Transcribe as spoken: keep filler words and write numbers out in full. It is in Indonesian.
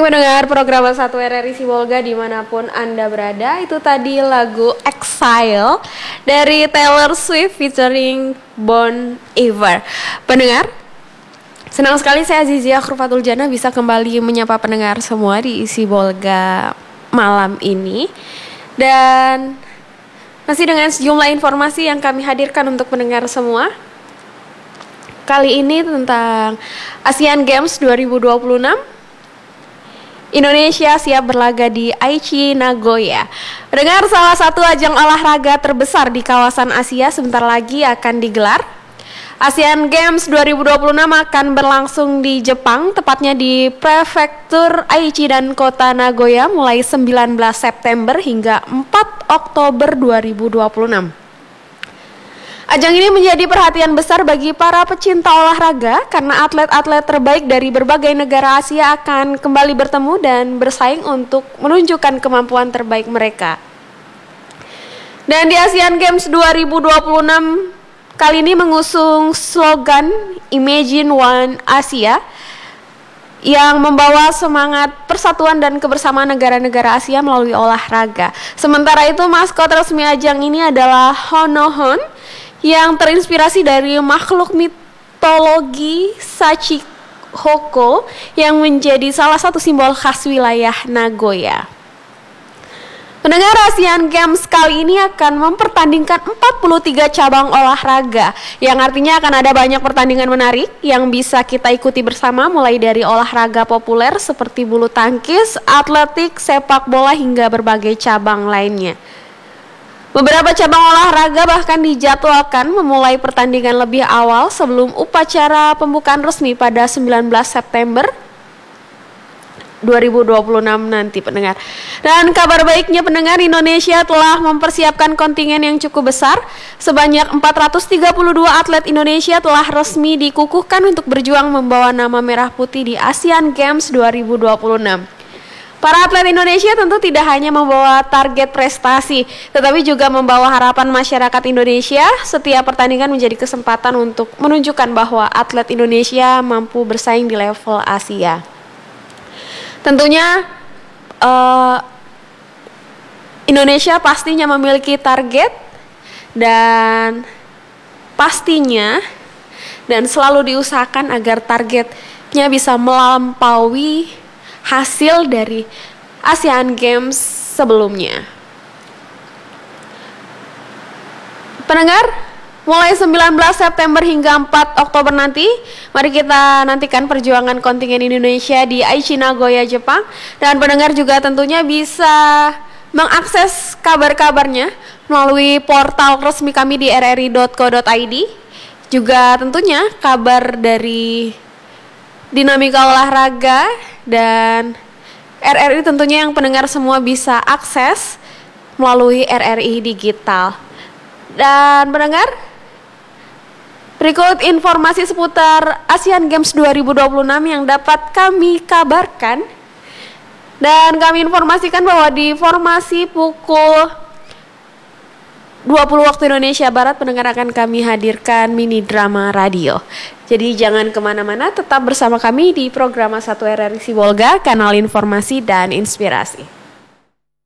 baik mendengar program satu R R I Sibolga dimanapun Anda berada. Itu tadi lagu Exile dari Taylor Swift featuring Bon Iver. Pendengar, senang sekali saya Azizia Khurfatul Jannah bisa kembali menyapa pendengar semua di Sibolga malam ini. Dan masih dengan sejumlah informasi yang kami hadirkan untuk pendengar semua. Kali ini tentang Asian Games dua ribu dua puluh enam. Indonesia siap berlaga di Aichi, Nagoya. Mendengar salah satu ajang olahraga terbesar di kawasan Asia sebentar lagi akan digelar. Asian Games dua ribu dua puluh enam akan berlangsung di Jepang, tepatnya di Prefektur Aichi dan Kota Nagoya mulai sembilan belas September hingga empat Oktober dua ribu dua puluh enam. Ajang ini menjadi perhatian besar bagi para pecinta olahraga karena atlet-atlet terbaik dari berbagai negara Asia akan kembali bertemu dan bersaing untuk menunjukkan kemampuan terbaik mereka. Dan di Asian Games dua ribu dua puluh enam kali ini mengusung slogan Imagine One Asia yang membawa semangat persatuan dan kebersamaan negara-negara Asia melalui olahraga. Sementara itu maskot resmi ajang ini adalah Honohon yang terinspirasi dari makhluk mitologi Shachihoko yang menjadi salah satu simbol khas wilayah Nagoya. Pendengar, Asian Games kali ini akan mempertandingkan empat puluh tiga cabang olahraga, yang artinya akan ada banyak pertandingan menarik yang bisa kita ikuti bersama, mulai dari olahraga populer seperti bulu tangkis, atletik, sepak bola hingga berbagai cabang lainnya. Beberapa cabang olahraga bahkan dijadwalkan memulai pertandingan lebih awal sebelum upacara pembukaan resmi pada sembilan belas September dua ribu dua puluh enam nanti, pendengar. Dan kabar baiknya, pendengar, Indonesia telah mempersiapkan kontingen yang cukup besar. Sebanyak empat ratus tiga puluh dua atlet Indonesia telah resmi dikukuhkan untuk berjuang membawa nama merah putih di Asian Games dua ribu dua puluh enam. Para atlet Indonesia tentu tidak hanya membawa target prestasi, tetapi juga membawa harapan masyarakat Indonesia. Setiap pertandingan menjadi kesempatan untuk menunjukkan bahwa atlet Indonesia mampu bersaing di level Asia. Tentunya uh, Indonesia pastinya memiliki target dan pastinya dan selalu diusahakan agar targetnya bisa melampaui hasil dari Asian Games sebelumnya. Pendengar, mulai sembilan belas September hingga empat Oktober nanti, mari kita nantikan perjuangan kontingen Indonesia di Aichi, Nagoya, Jepang. Dan pendengar juga tentunya bisa mengakses kabar-kabarnya melalui portal resmi kami di r r i dot co dot i d. Juga tentunya kabar dari dinamika olahraga dan R R I tentunya yang pendengar semua bisa akses melalui R R I Digital. Dan pendengar, berikut informasi seputar Asian Games dua ribu dua puluh enam yang dapat kami kabarkan. Dan kami informasikan bahwa di formasi pukul dua puluh waktu Indonesia Barat, pendengar, akan kami hadirkan mini drama radio. Jadi jangan kemana-mana, tetap bersama kami di program satu R R I Sibolga, kanal informasi dan inspirasi.